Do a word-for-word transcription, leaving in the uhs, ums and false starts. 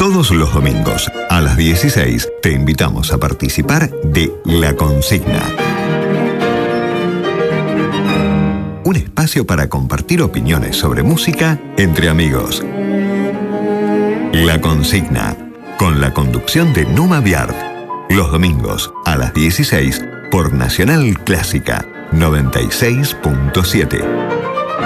Todos los domingos a las dieciséis te invitamos a participar de La Consigna. Un espacio para compartir opiniones sobre música entre amigos. La Consigna, con la conducción de Numa Biard. Los domingos a las dieciséis por Nacional Clásica noventa y seis punto siete.